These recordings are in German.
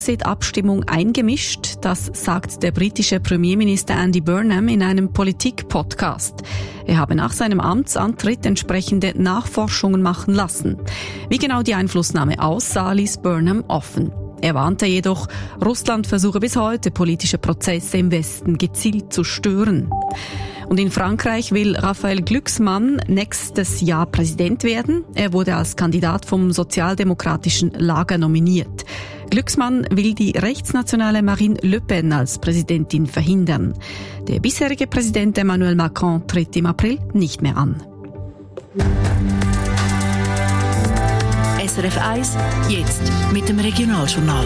Brexit-Abstimmung eingemischt, das sagt der britische Premierminister Andy Burnham in einem Politik-Podcast. Er habe nach seinem Amtsantritt entsprechende Nachforschungen machen lassen. Wie genau die Einflussnahme aussah, ließ Burnham offen. Er warnte jedoch, Russland versuche bis heute, politische Prozesse im Westen gezielt zu stören. Und in Frankreich will Raphael Glucksmann nächstes Jahr Präsident werden. Er wurde als Kandidat vom sozialdemokratischen Lager nominiert. Glucksmann will die rechtsnationale Marine Le Pen als Präsidentin verhindern. Der bisherige Präsident Emmanuel Macron tritt im April nicht mehr an. SRF 1, jetzt mit dem Regionaljournal.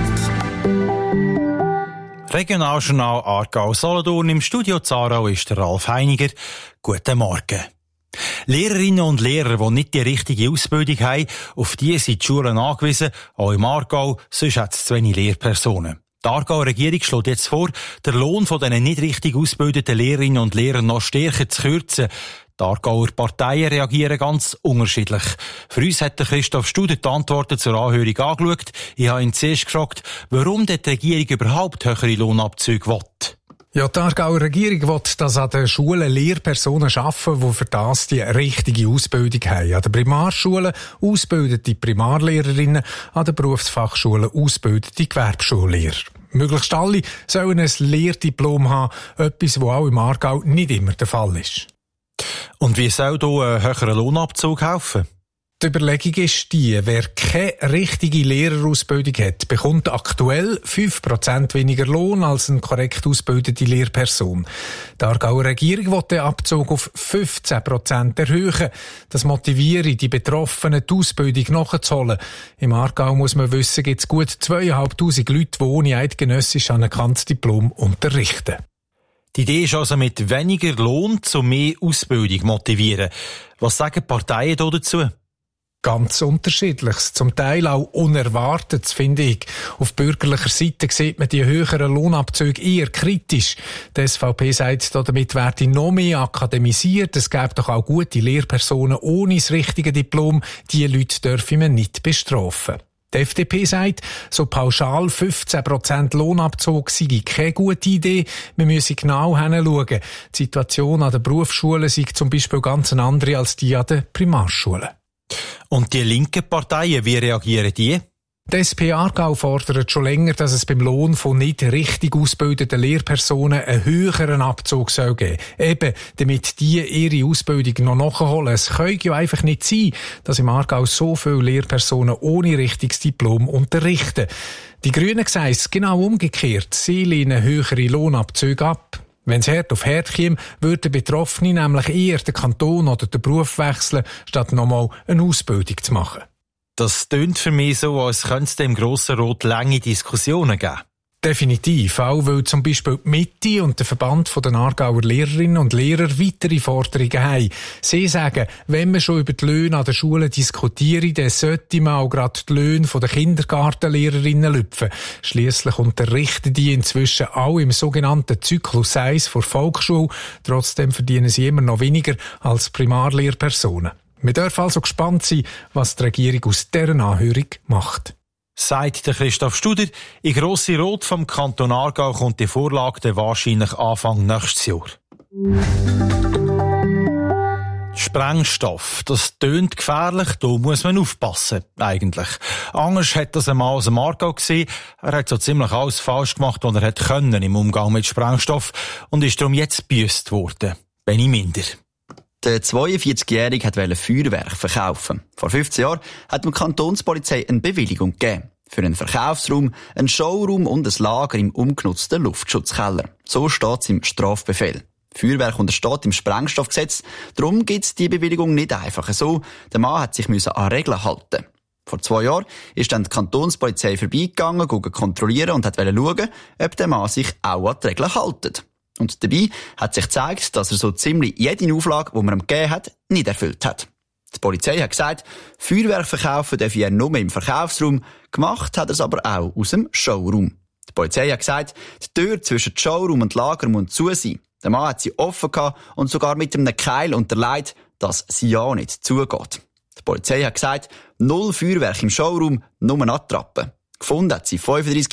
Regionaljournal Aargau-Solothurn. Im Studio Zarau ist der Ralf Heiniger. Guten Morgen. Lehrerinnen und Lehrer, die nicht die richtige Ausbildung haben, auf die sind die Schulen angewiesen, auch im Aargau, sonst hat es zu wenig Lehrpersonen. Die Aargauer Regierung schlägt jetzt vor, den Lohn von diesen nicht richtig ausgebildeten Lehrerinnen und Lehrern noch stärker zu kürzen. Die Aargauer Parteien reagieren ganz unterschiedlich. Für uns hat Christoph Studer die Antworten zur Anhörung angeschaut. Ich habe ihn zuerst gefragt, warum die Regierung überhaupt höhere Lohnabzüge will. Ja, die Aargauer Regierung will, dass an den Schulen Lehrpersonen arbeiten, die für das die richtige Ausbildung haben. An den Primarschulen ausgebildete Primarlehrerinnen, an den Berufsfachschulen ausgebildete Gewerbeschullehrer. Möglichst alle sollen ein Lehrdiplom haben, etwas, was auch im Aargau nicht immer der Fall ist. Und wie soll hier ein höherer Lohnabzug helfen? Die Überlegung ist die, wer keine richtige Lehrerausbildung hat, bekommt aktuell 5% weniger Lohn als eine korrekt ausgebildete Lehrperson. Die Aargauer Regierung will den Abzug auf 15% erhöhen. Das motiviere die Betroffenen, die Ausbildung nachzuholen. Im Aargau, muss man wissen, gibt es gut 2500 Leute, die ohne eidgenössisch anerkanntes Diplom unterrichten. Die Idee ist also, mit weniger Lohn zu mehr Ausbildung motivieren. Was sagen die Parteien dazu? Ganz Unterschiedliches, zum Teil auch Unerwartetes, finde ich. Auf bürgerlicher Seite sieht man die höheren Lohnabzüge eher kritisch. Die SVP sagt, damit werde noch mehr akademisiert. Es gäbe doch auch gute Lehrpersonen ohne das richtige Diplom. Die Leute dürfen man nicht bestrafen. Die FDP sagt, so pauschal 15% Lohnabzug sei keine gute Idee. Wir müssen genau hinschauen. Die Situation an den Berufsschulen sei zum Beispiel ganz eine andere als die an den Primarschulen. Und die linken Parteien, wie reagieren die? Die SP Aargau fordert schon länger, dass es beim Lohn von nicht richtig ausgebildeten Lehrpersonen einen höheren Abzug soll geben. Eben, damit die ihre Ausbildung noch nachholen. Es kann ja einfach nicht sein, dass im Aargau so viele Lehrpersonen ohne richtiges Diplom unterrichten. Die Grünen sagen es genau umgekehrt. Sie lehnen höhere Lohnabzüge ab. Wenn es Herd auf Herd käme, würden Betroffene nämlich eher den Kanton oder den Beruf wechseln, statt nochmal eine Ausbildung zu machen. Das tönt für mich so, als könnte es im Grossen Rot lange Diskussionen geben. Definitiv, auch weil zum Beispiel die Mitte und der Verband der Aargauer Lehrerinnen und Lehrer weitere Forderungen haben. Sie sagen, wenn man schon über die Löhne an den Schulen diskutiere, dann sollte man auch gerade die Löhne der Kindergartenlehrerinnen lüpfen. Schliesslich unterrichten die inzwischen auch im sogenannten Zyklus 1 vor Volksschule. Trotzdem verdienen sie immer noch weniger als Primarlehrpersonen. Wir dürfen also gespannt sein, was die Regierung aus dieser Anhörung macht. Sagt der Christoph Studer, in Grosse Rot vom Kanton Aargau kommt die Vorlage dann wahrscheinlich Anfang nächstes Jahr. Sprengstoff, das tönt gefährlich, da muss man aufpassen, eigentlich. Anders hat das einmal aus dem Aargau gesehen. Er hat so ziemlich alles falsch gemacht, was er hätte können im Umgang mit Sprengstoff und ist darum jetzt gebüsst worden. Benny Minder. Der 42-Jährige wollte Feuerwerk verkaufen. Vor 15 Jahren hat die Kantonspolizei eine Bewilligung gegeben. Für einen Verkaufsraum, einen Showroom und ein Lager im umgenutzten Luftschutzkeller. So steht es im Strafbefehl. Feuerwerk untersteht im Sprengstoffgesetz. Darum gibt es die Bewilligung nicht einfach so. Der Mann hat sich an Regeln halten. Vor 2 Jahren ist dann die Kantonspolizei vorbeigegangen, kontrollieren und hat schauen, ob der Mann sich auch an die Regeln hält. Und dabei hat sich gezeigt, dass er so ziemlich jede Auflage, die man ihm gegeben hat, nicht erfüllt hat. Die Polizei hat gesagt, Feuerwerk verkaufen darf er nur im Verkaufsraum, gemacht hat er es aber auch aus dem Showroom. Die Polizei hat gesagt, die Tür zwischen Showroom und Lager muss zu sein. Der Mann hat sie offen gehabt und sogar mit einem Keil unterlegt, dass sie ja nicht zugeht. Die Polizei hat gesagt, 0 Feuerwerk im Showroom, nur Attrappen. Gefunden hat sie 35